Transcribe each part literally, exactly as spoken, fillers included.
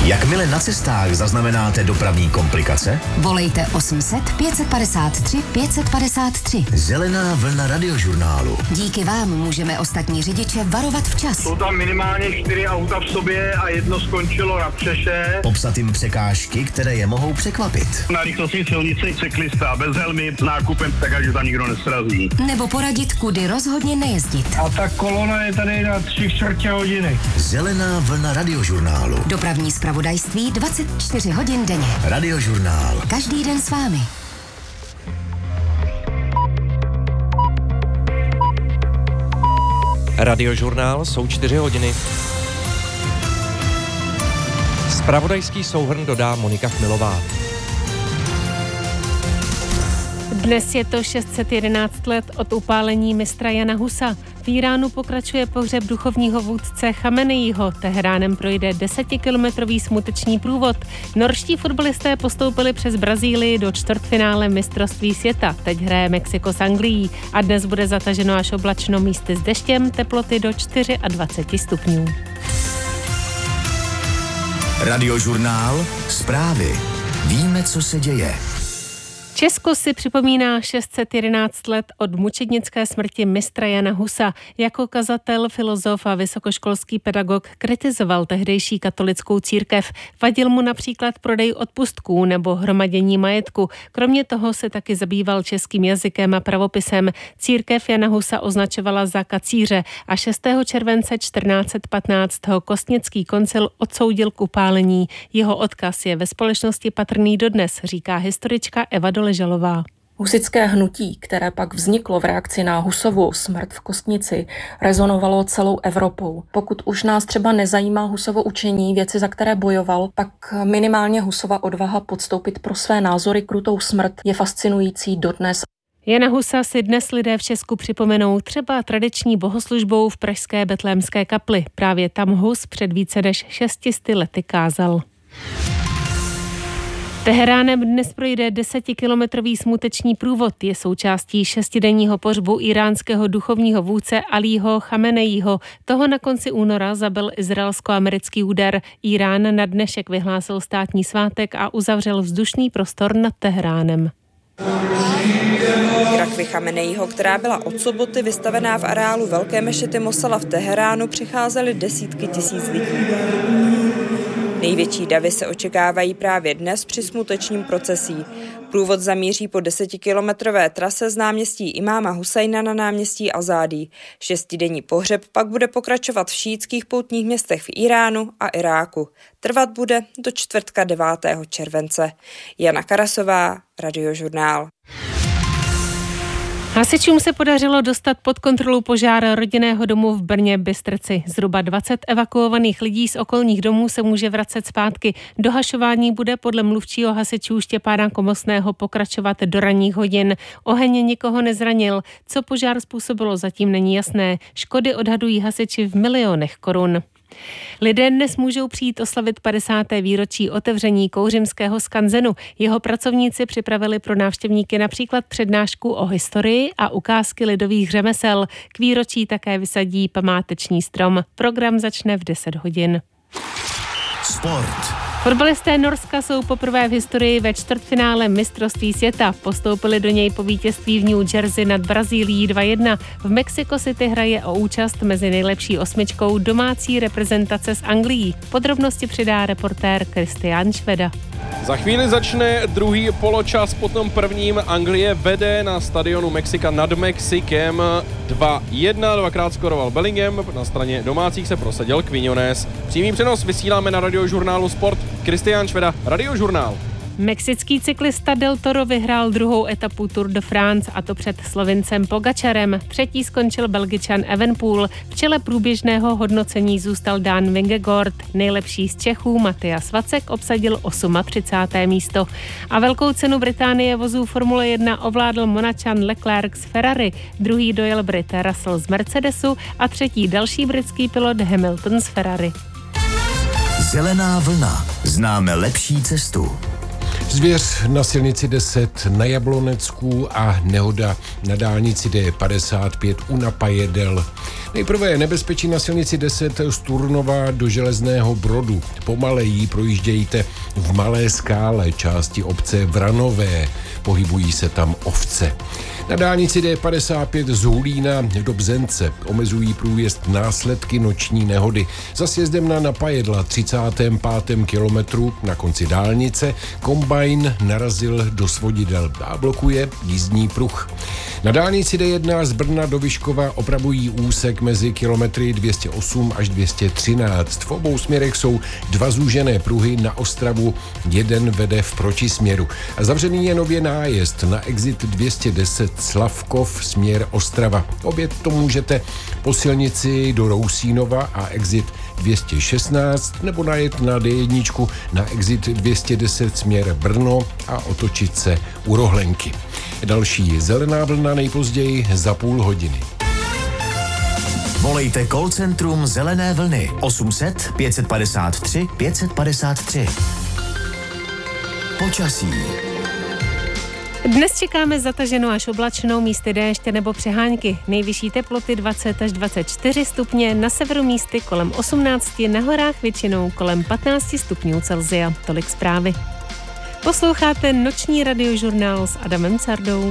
Jakmile na cestách zaznamenáte dopravní komplikace, volejte osm set pět padesát tři pět padesát tři. Zelená vlna radiožurnálu. Díky vám můžeme ostatní řidiče varovat včas. Jsou tam minimálně čtyři auta v sobě a jedno skončilo na střeše. Popsat jim překážky, které je mohou překvapit. Na rychlostní silnici cyklista bez helmy s nákupem, tak ať tam nikdo nesrazí. Nebo poradit, kudy rozhodně nejezdit. A ta kolona je tady na tři čtvrtě hodiny. Zelená vlna radiožurnálu. Dopravní zpravodajství dvacet čtyři hodin denně. Radiožurnál. Každý den s vámi. Radiožurnál, jsou čtyři hodiny. Zpravodajský souhrn dodá Monika Chmilová. Dnes je to šest set jedenáct let od upálení mistra Jana Husa. V Iránu pokračuje pohřeb duchovního vůdce Chameneiho. Teheránem projde desetikilometrový smuteční průvod. Norští fotbalisté postoupili přes Brazílii do čtvrtfinále mistrovství světa. Teď hraje Mexiko s Anglií a dnes bude zataženo až oblačno, místy s deštěm, teploty do dvacet čtyři stupňů. Radiožurnál, zprávy. Víme, co se děje. Česko si připomíná šest set jedenáct let od mučednické smrti mistra Jana Husa. Jako kazatel, filozof a vysokoškolský pedagog kritizoval tehdejší katolickou církev. Vadil mu například prodej odpustků nebo hromadění majetku. Kromě toho se taky zabýval českým jazykem a pravopisem. Církev Jana Husa označovala za kacíře a šestého července čtrnáct set patnáct ho Kostnický koncil odsoudil k upálení. Jeho odkaz je ve společnosti patrný dodnes, říká historička Eva Doležalová. Husitské hnutí, které pak vzniklo v reakci na Husovu smrt v Kostnici, rezonovalo celou Evropou. Pokud už nás třeba nezajímá Husovo učení, věci, za které bojoval, pak minimálně Husova odvaha podstoupit pro své názory krutou smrt je fascinující dodnes. Jana Husa si dnes lidé v Česku připomenou třeba tradiční bohoslužbou v pražské Betlémské kapli. Právě tam Hus před více než šestisty lety kázal. Teheránem dnes projde desetikilometrový smuteční průvod. Je součástí šestidenního pohřbu iránského duchovního vůdce Alího Chameneiho. Toho na konci února zabil izraelsko-americký úder. Irán na dnešek vyhlásil státní svátek a uzavřel vzdušný prostor nad Teheránem. K rakvi Chameneiho, která byla od soboty vystavená v areálu Velké mešity Mosala v Teheránu, přicházely desítky tisíc lidí. Největší davy se očekávají právě dnes při smutečním procesí. Průvod zamíří po desetikilometrové trase z náměstí Imáma Husajna na náměstí Azádí. Šestidenní pohřeb pak bude pokračovat v šíitských poutních městech v Iránu a Iráku. Trvat bude do čtvrtka devátého července. Jana Karasová, Radiožurnál. Hasičům se podařilo dostat pod kontrolu požár rodinného domu v Brně Bystrci. Zhruba dvacet evakuovaných lidí z okolních domů se může vracet zpátky. Dohašování bude podle mluvčího hasičů Štěpána Komosného pokračovat do ranních hodin. Oheň nikoho nezranil. Co požár způsobilo, zatím není jasné. Škody odhadují hasiči v milionech korun. Lidé dnes můžou přijít oslavit padesáté výročí otevření kouřimského skanzenu. Jeho pracovníci připravili pro návštěvníky například přednášku o historii a ukázky lidových řemesel. K výročí také vysadí památečný strom. Program začne v deset hodin. Sport. Fotbalisté Norska jsou poprvé v historii ve čtvrtfinále mistrovství světa. Postoupili do něj po vítězství v New Jersey nad Brazílií dva jedna. V Mexico City hraje o účast mezi nejlepší osmičkou domácí reprezentace s Anglií. Podrobnosti přidá reportér Kristián Šveda. Za chvíli začne druhý poločas, potom prvním. Anglie vede na stadionu Mexika nad Mexikem dva jedna, dvakrát skoroval Bellingham, na straně domácích se prosadil Quiñones. Přímý přenos vysíláme na Radiožurnálu Sport. Kristián Šveda, Radiožurnál. Mexický cyklista Del Toro vyhrál druhou etapu Tour de France, a to před Slovincem Pogačarem. Třetí skončil Belgičan Evenepoel. V čele průběžného hodnocení zůstal Dan Vingegaard. Nejlepší z Čechů Matyas Vacek obsadil třicáté osmé místo. A velkou cenu Británie vozů Formule jedna ovládl Monačan Leclerc z Ferrari. Druhý dojel Brit Russell z Mercedesu a třetí další britský pilot Hamilton z Ferrari. Zelená vlna. Známe lepší cestu. Zvěř na silnici deset na Jablonecku a nehoda na dálnici D padesát pět u Napajedel. Nejprve nebezpečí na silnici deset z Turnova do Železného Brodu. Pomaleji projíždějte v Malé Skále, části obce Vranové. Pohybují se tam ovce. Na dálnici D padesát pět z Hulína do Bzence omezují průjezd následky noční nehody. Za sjezdem na Napajedla třicátém pátém kilometru na konci dálnice kombajn narazil do svodidel a blokuje jízdní pruh. Na dálnici D jedna z Brna do Vyškova opravují úsek mezi kilometry dvě stě osm až dvě stě třináct. V obou směrech jsou dva zúžené pruhy na Ostravu, jeden vede v protisměru. A zavřený je nově nájezd na exit dvě stě deset Slavkov směr Ostrava. Obět to můžete po silnici do Rousínova a exit dvě stě šestnáct nebo najet na D jedna na exit dvě stě deset směr Brno a otočit se u Rohlenky. Další zelená vlna nejpozději za půl hodiny. Volejte call centrum Zelené vlny osm set pět padesát tři pět padesát tři. Počasí. Dnes čekáme zataženou až oblačnou, místy déště nebo přehánky. Nejvyšší teploty dvacet až dvacet čtyři stupně, na severu místy kolem osmnáct, na horách většinou kolem patnáct stupňů Celsia. Tolik zprávy. Posloucháte noční radiožurnál s Adamem Cardou.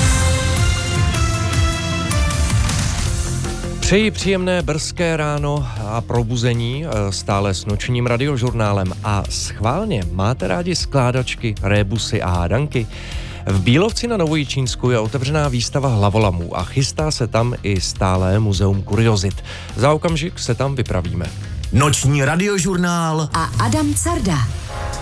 Přeji příjemné brzké ráno a probuzení stále s nočním radiožurnálem. A schválně máte rádi skládačky, rébusy a hádanky? V Bílovci na Novojičínsku je otevřená výstava hlavolamů a chystá se tam i stálé muzeum kuriozit. Za okamžik se tam vypravíme. Noční radiožurnál a Adam Carda.